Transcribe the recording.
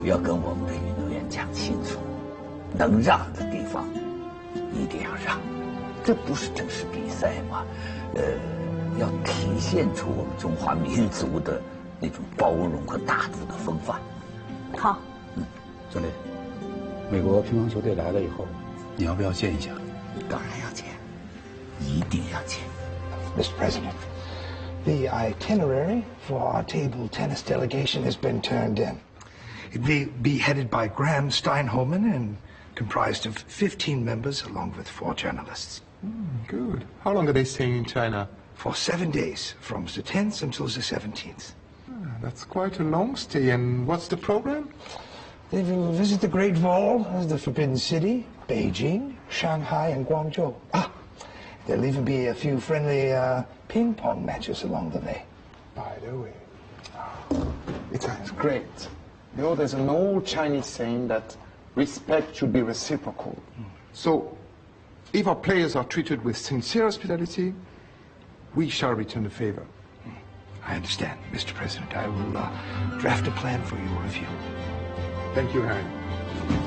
要跟我们的运动员讲清楚，能让的地方一定要让，这不是正式比赛吗？要体现出我们中华民族的那种包容和大度的风范。 好， 教练，美国乒乓球队来了以后，你要不要见一下？ 当然要见，一定要见。 Mr. President, the itinerary for our table tennis delegation has been turned in. It will be headed by Graham Steinholman and comprised of 15 members along with 4 journalists. Good. How long are they staying in China? For 7 days, from the 10th until the 17th. That's quite a long stay. And what's the program? They will visit the Great Wall, the Forbidden City, Beijing, Shanghai, and Guangzhou. There'll even be a few friendly ping pong matches along the way. By the way, it sounds great. You know, there's an old Chinese saying that respect should be reciprocal. So, if our players are treated with sincere hospitality, we shall return the favor. I understand, Mr. President. I will draft a plan for your review. Thank you, Harry.